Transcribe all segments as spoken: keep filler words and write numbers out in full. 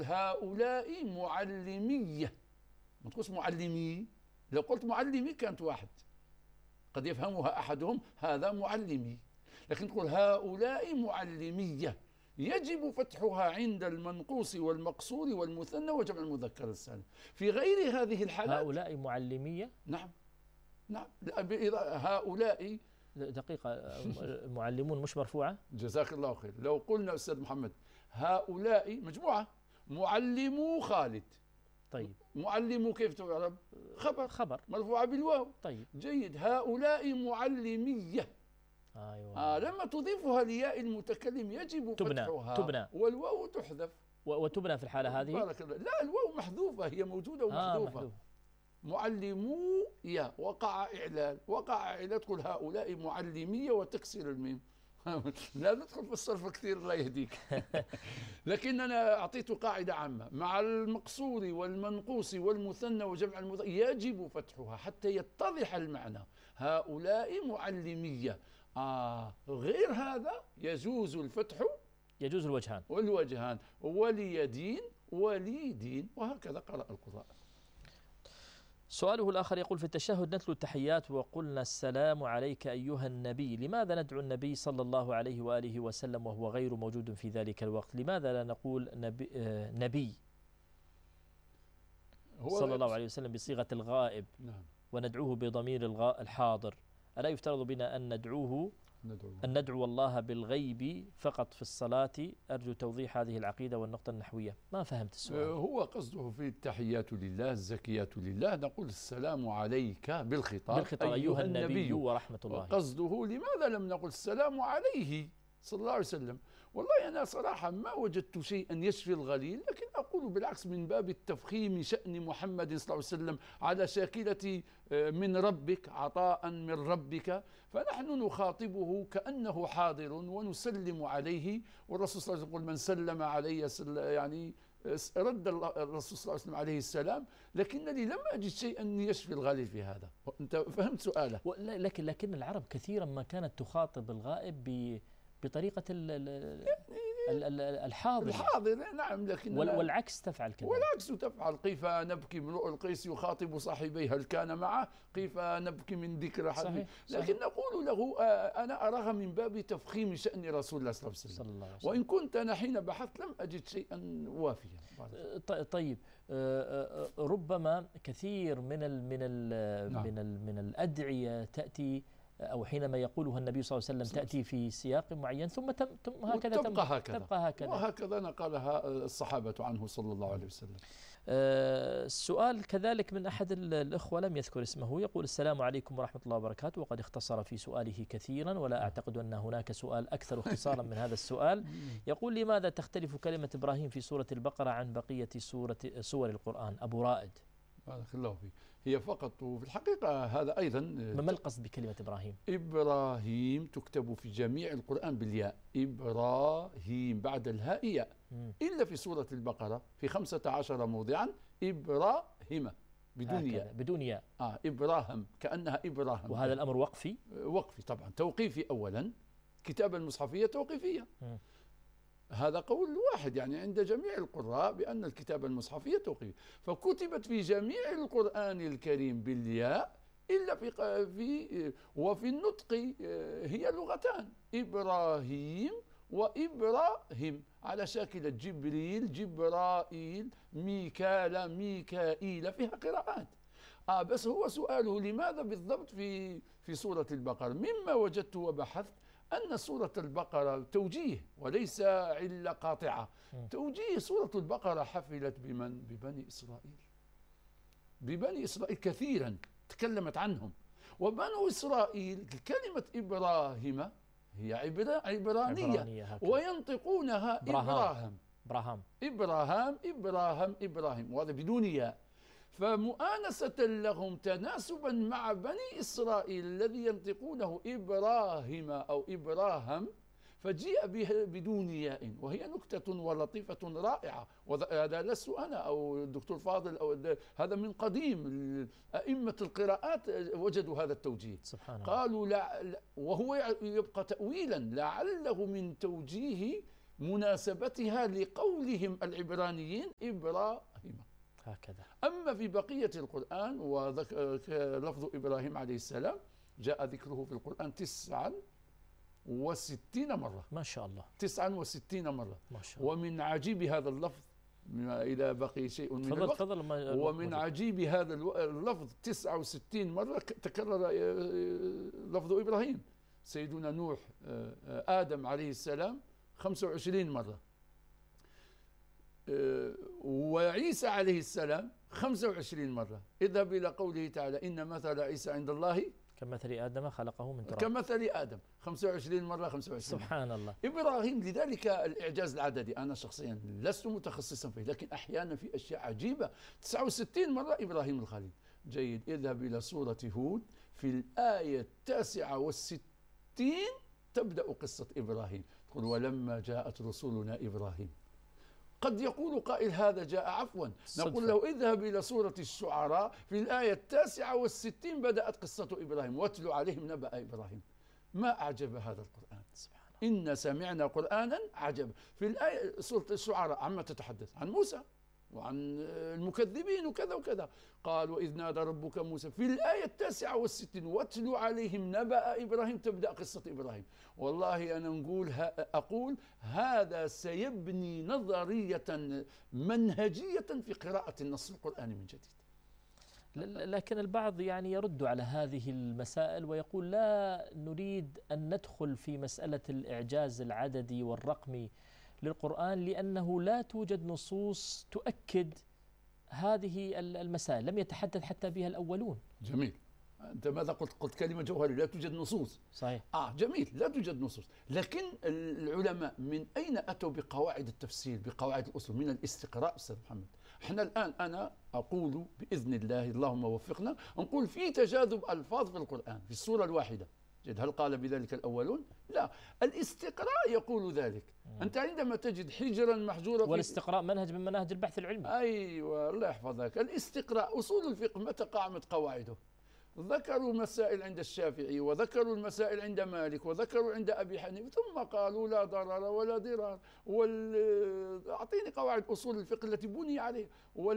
هؤلاء معلمية، ما تقولش معلمي. لو قلت معلمي كانت واحد قد يفهمها أحدهم هذا معلمي، لكن تقول هؤلاء معلمية يجب فتحها عند المنقوص والمقصور والمثنى وجمع المذكر السالم. في غير هذه الحالات هؤلاء معلمية. نعم نعم. هؤلاء دقيقة، معلمون مش مرفوعة. جزاك الله خير. لو قلنا أستاذ محمد هؤلاء مجموعة، معلمو خالد. طيب معلمو كيف تعرب؟ خبر خبر مرفوعة بالواو. طيب جيد. هؤلاء معلمية. أيوة. آه لما تضيفها لياء المتكلم يجب تبنى. فتحها تبنى والواو تحذف. وتبنى في الحالة هذه. بارك الله. لا الواو محذوفة، هي موجودة ومحذوفة. آه محذوف. معلمو يا وقع إعلال، وقع إعلال تقول هؤلاء معلمية وتكسر الميم. لا ندخل في الصرف كثير الله يهديك. لكن أنا أعطيت قاعدة عامة مع المقصور والمنقوص والمثنى وجمع المذكر يجب فتحها حتى يتضح المعنى. هؤلاء معلمية. آه غير هذا يجوز الفتح، يجوز الوجهان والوجهان ولي دين ولي دين، وهكذا قرأ القراء. سؤاله الآخر يقول: في التشهد نتلو التحيات وقلنا السلام عليك أيها النبي، لماذا ندعو النبي صلى الله عليه وآله وسلم وهو غير موجود في ذلك الوقت؟ لماذا لا نقول نبي, آه نبي صلى الله عليه وسلم بصيغة الغائب؟ نعم. وندعوه بضمير الغاء الحاضر؟ ألا يفترض بنا أن ندعوه أن ندعو الله بالغيب فقط في الصلاة؟ أرجو توضيح هذه العقيدة والنقطة النحوية. ما فهمت السؤال. هو قصده في التحيات لله الزكيات لله نقول السلام عليك بالخطاب، بالخطاب أيها النبي ورحمة الله. قصده لماذا لم نقل السلام عليه صلى الله عليه وسلم؟ والله أنا صراحة ما وجدت شيئا يشفي الغليل، لكن أقول بالعكس من باب التفخيم شأن محمد صلى الله عليه وسلم على شاكلة من ربك، عطاء من ربك، فنحن نخاطبه كأنه حاضر ونسلم عليه. والرسول صلى الله عليه وسلم يقول من سلم علي يعني رد الرسول صلى الله عليه وسلم عليه السلام، لكنني لم أجد شيئا يشفي الغليل في هذا. أنت فهمت سؤاله؟ لكن لكن العرب كثيرا ما كانت تخاطب الغائب ب بطريقة الحاضر الحاضر نعم، لكن والعكس تفعل كذا. والعكس تفعل. كيف نبكي امرؤ القيس يخاطب صاحبيه هل كان معه، كيف نبكي من ذكر حبيب. لكن نقول له أنا أراها من باب تفخيم شأن رسول الله صلى الله عليه وسلم، وإن كنت أنا حين بحثت لم أجد شيئا وافيا. طيب ربما كثير من ال من ال نعم. من ال من الأدعية تأتي أو حينما يقولها النبي صلى الله عليه وسلم تأتي في سياق معين ثم تم هكذا تبقى هكذا تبقى هكذا وهكذا نقلها الصحابة عنه صلى الله عليه وسلم. السؤال كذلك من أحد الأخوة لم يذكر اسمه، يقول: السلام عليكم ورحمة الله وبركاته، وقد اختصر في سؤاله كثيرا ولا أعتقد أن هناك سؤال أكثر اختصارا من هذا السؤال. يقول: لماذا تختلف كلمة إبراهيم في سورة البقرة عن بقية سورة سور القرآن؟ أبو رائد. بارك الله فيك. هي فقط وفي الحقيقة هذا أيضا ما القصد بكلمة إبراهيم؟ إبراهيم تكتب في جميع القرآن بالياء، إبراهيم بعد الهاء ياء، إلا في سورة البقرة في خمسة عشر موضعا إبراهيم بدون ياء. بدون ياء. آه إبراهيم كأنها إبراهيم. وهذا الأمر وقفي؟ وقفي طبعا، توقيفي أولا، كتابة المصحفية توقيفية. م. هذا قول واحد يعني عند جميع القراء بأن الكتابة المصحفية توقيفية، فكتبت في جميع القرآن الكريم بالياء إلا في في وفي النطق هي لغتان، إبراهيم وإبراهيم، على شاكلة جبريل جبرائيل ميكال ميكائيل، فيها قراءات. آه بس هو سؤاله لماذا بالضبط في في سورة البقرة؟ مما وجدت وبحثت أن سورة البقرة توجيه وليس علة قاطعة. توجيه سورة البقرة حفلت بمن؟ ببني إسرائيل. ببني إسرائيل كثيرا تكلمت عنهم، وبنو إسرائيل كلمة إبراهيم هي عبرانية, عبرانية وينطقونها إبراهام إبراهام إبراهام إبراهام إبراهيم، وهذا بدون ياء. فمؤانسة لهم تناسبا مع بني إسرائيل الذي ينطقونه إبراهيم أو إبراهام، فجيء به بدون ياء، وهي نكتة ولطيفة رائعة. وهذا لست أنا أو الدكتور فاضل أو هذا من قديم، أئمة القراءات وجدوا هذا التوجيه. سبحان قالوا لا، وهو يبقى تأويلا، لعله من توجيه مناسبتها لقولهم العبرانيين إبراهيم. هكذا. أما في بقية القرآن ولفظ إبراهيم عليه السلام جاء ذكره في القرآن تسعا وستين مرة. ما شاء الله. تسعا وستين مرة. ما شاء الله. ومن عجيب هذا اللفظ إذا بقي شيء من فضل الوقت فضل ومن عجيب هذا اللفظ تسعة وستين مرة تكرر لفظ إبراهيم. سيدنا نوح آدم عليه السلام خمسة وعشرين مرة، وعيسى عليه السلام خمسة وعشرين مرة. اذهب إلى قوله تعالى إن مثل عيسى عند الله كمثل آدم خلقه من تراب. كمثل آدم خمسة وعشرين مرة خمسة وعشرين. سبحان الله. إبراهيم لذلك الإعجاز العددي أنا شخصيا لست متخصصا فيه، لكن أحيانا في أشياء عجيبة. تسعة وستين مرة إبراهيم الخليل. جيد. اذهب إلى سورة هود في الآية التاسعة والستين تبدأ قصة إبراهيم، تقول ولما جاءت رسولنا إبراهيم. قد يقول قائل هذا جاء عفوا، نقول له اذهب إلى سورة الشعراء في الآية التاسعة والستين بدأت قصة إبراهيم واتلو عليهم نبأ إبراهيم. ما أعجب هذا القرآن. سبحان الله. إن سمعنا قرآنا عجبا. في الآية سورة الشعراء عما تتحدث عن موسى وعن المكذبين وكذا وكذا. قال وإذ نادى ربك موسى في الآية التاسعة والستين واتلو عليهم نبأ إبراهيم تبدأ قصة إبراهيم. والله أنا نقول أقول هذا سيبني نظرية منهجية في قراءة النص القرآني من جديد. لكن البعض يعني يرد على هذه المسائل ويقول لا نريد أن ندخل في مسألة الإعجاز العددي والرقمي للقرآن لأنه لا توجد نصوص تؤكد هذه المسائل، لم يتحدث حتى بها الأولون. جميل. أنت ماذا قلت؟ قلت كلمة جوهرية، لا توجد نصوص. صحيح. آه جميل، لا توجد نصوص، لكن العلماء من أين أتوا بقواعد التفسير بقواعد الأصول؟ من الاستقراء أستاذ محمد. احنا الآن أنا أقول بإذن الله اللهم وفقنا نقول في تجاذب ألفاظ في القرآن في السورة الواحدة. جد هل قال بذلك الأولون؟ لا، الاستقراء يقول ذلك. مم. أنت عندما تجد حجرا محجورا والاستقراء منهج من مناهج البحث العلمي. أيوة الله يحفظك. الاستقراء أصول الفقه متى قامت قواعده؟ ذكروا مسائل عند الشافعي وذكروا المسائل عند مالك وذكروا عند أبي حنيفة ثم قالوا لا ضرر ولا ضرار. وال... أعطيني قواعد أصول الفقه التي بني عليه.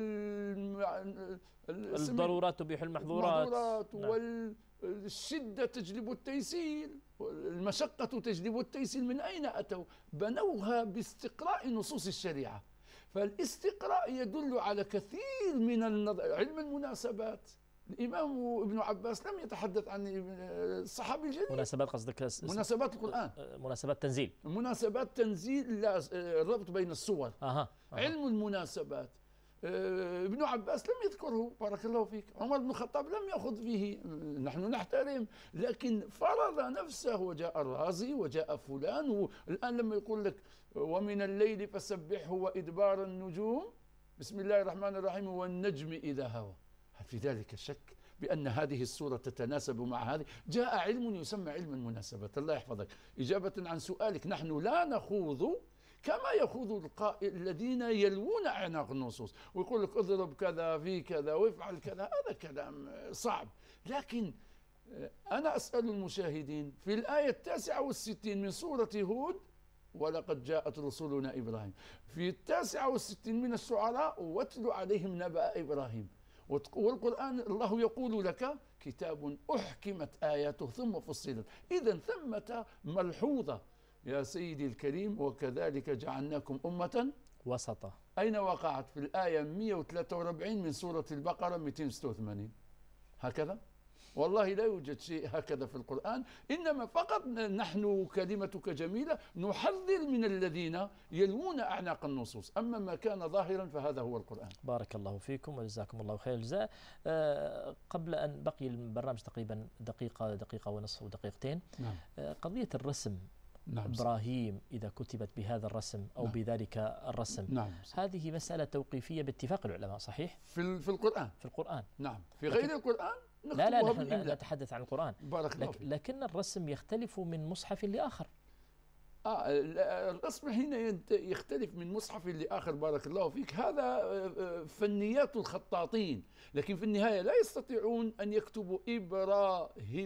وال... الضرورات تبيح المحظورات. المحظورات. نعم. وال... الشدة تجلب التيسير، المشقة تجلب التيسير. من أين أتوا؟ بنوها باستقراء نصوص الشريعة. فالاستقراء يدل على كثير من النظر. علم المناسبات الإمام ابن عباس لم يتحدث عن الصحابي الجليل. مناسبات قصدك؟ مناسبات القرآن. مناسبات تنزيل. مناسبات تنزيل، لا الربط بين الصور. أها. أها. علم المناسبات ابن عباس لم يذكره بارك الله فيك. عمر بن الخطاب لم يأخذ فيه، نحن نحترم، لكن فرض نفسه وجاء الرازي وجاء فلان. والآن لما يقول لك ومن الليل فسبحه وإدبار النجوم بسم الله الرحمن الرحيم والنجم إذا هوى، هل في ذلك شك بأن هذه السورة تتناسب مع هذه؟ جاء علم يسمى علم المناسبات. الله يحفظك. إجابة عن سؤالك، نحن لا نخوض كما يخوض الذين يلوون أعناق النصوص ويقول لك اضرب كذا في كذا وافعل كذا. هذا كلام صعب. لكن أنا أسأل المشاهدين في الآية التاسعة والستين من سورة هود ولقد جاءت رسولنا إبراهيم، في التاسعة والستين من الشعراء واتل عليهم نبأ إبراهيم. والقرآن الله يقول لك كتاب أحكمت آياته ثم فصلت. إذن ثمة ملحوظة يا سيدي الكريم وكذلك جعلناكم أمة وسطا. أين وقعت؟ في الآية مئة وثلاثة وأربعين من سورة البقرة مئتين وستة وثمانين. هكذا والله لا يوجد شيء هكذا في القرآن، إنما فقط نحن كلمتك جميلة نحذر من الذين يلوون أعناق النصوص. أما ما كان ظاهرا فهذا هو القرآن. بارك الله فيكم وجزاكم الله خير الجزاء. أه قبل أن بقي البرنامج تقريبا دقيقة دقيقة ونصف ودقيقتين. نعم. أه قضية الرسم. نعم. إبراهيم إذا كتبت بهذا الرسم أو نعم. بذلك الرسم. نعم. هذه مسألة توقيفية باتفاق العلماء صحيح؟ في في القرآن. في القرآن. نعم. في غير القرآن لا لا نحن لا نتحدث عن القرآن. بارك الله لك لكن الرسم يختلف من مصحف لآخر. آه الرسم هنا يختلف من مصحف لآخر. بارك الله فيك. هذا فنيات الخطاطين، لكن في النهاية لا يستطيعون أن يكتبوا إبراهيم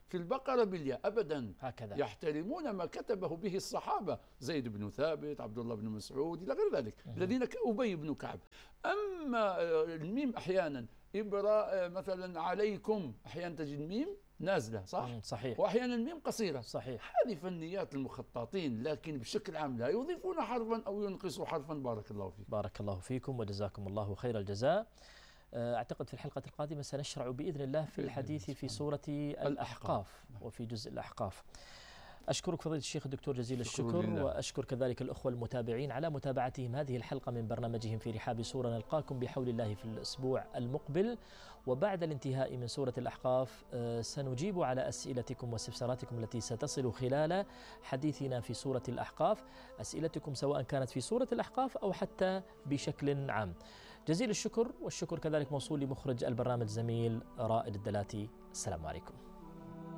في البقرة بالياء أبدا، هكذا يحترمون ما كتبه به الصحابة، زيد بن ثابت، عبد الله بن مسعود إلى غير ذلك، الذين أبي بن كعب. أما الميم أحيانا إبراء مثلا عليكم، أحيانا تجد ميم نازلة صح؟ صحيح. وأحيانا الميم قصيرة صحيح. هذه فنيات المخططين، لكن بشكل عام لا يضيفون حرفا أو ينقصوا حرفا. بارك الله فيكم. بارك الله فيكم وجزاكم الله خير الجزاء. أعتقد في الحلقة القادمة سنشرع بإذن الله في الحديث في سورة الأحقاف وفي جزء الأحقاف. أشكرك فضيلة الشيخ الدكتور جزيل الشكر، وأشكر كذلك الأخوة المتابعين على متابعتهم هذه الحلقة من برنامجهم في رحاب سورة. نلقاكم بحول الله في الأسبوع المقبل، وبعد الانتهاء من سورة الأحقاف سنجيب على أسئلتكم واستفساراتكم التي ستصل خلال حديثنا في سورة الأحقاف، أسئلتكم سواء كانت في سورة الأحقاف أو حتى بشكل عام. جزيل الشكر، والشكر كذلك موصول لمخرج البرنامج زميل رائد الدلاتي. السلام عليكم.